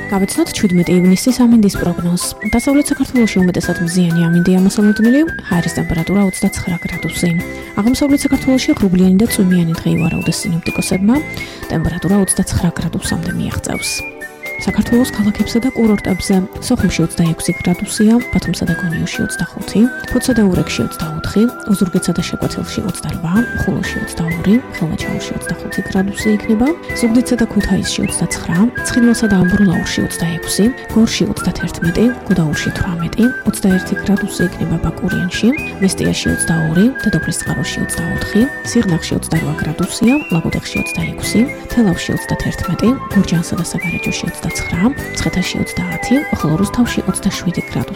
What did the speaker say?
გავეცნოთ 17 ივნისის ამინდის პროგნოზს. დასავლეთ საქართველოში უმეტესად მზიანი ამინდია მოსალოდნელი, ჰაერის ტემპერატურა 29 გრადუსი. აღმოსავლეთ საქართველოში ღრუბლიანი და წვიმიანი დღე ივარაუდეს სინოპტიკოსებმა, ტემპერატურა 29 გრადუსამდე მიაღწევს. საქართველოს ქალაქებსა და კურორტებზე სოხუმში 26 გრადუსია, ბათუმსა და გონიოში 25, ფოთსა და ურეკში 24, ოზურგეთსა და შეკვეთილში 28, ხულოში 22, ხელვაჩაურში 25 გრადუსი იქნება, ზუგდიდსა და ქუთაისში 29, ცხინვალსა და ამბროლაურში 26, გორში 31, გუდაურში 18, 21 გრადუსი იქნება ბაკურიანში, მესტიაში 22, დედოფლისწყაროში 24, სიღნაღში 28 გრადუსია, ლაგოდეხში 26, თელავში 31, გურჯაანსა და საგარეჯოში 29, მცხეთაში 30, ხოლო რუსთავში 27 გრადუსი.